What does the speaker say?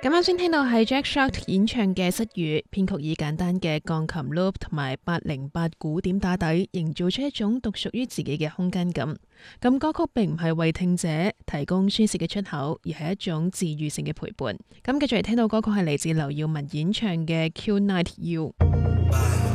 咁啱先聽到係 Jack Shark 演唱嘅《失語》，編曲以簡單嘅鋼琴 loop 同埋808鼓點打底，營造出一種獨屬於自己嘅空間感。咁歌曲並唔係為聽者提供宣泄嘅出口，而係一種治癒性嘅陪伴。咁繼續嚟聽到歌曲係嚟自劉耀文演唱嘅《Q Night You》。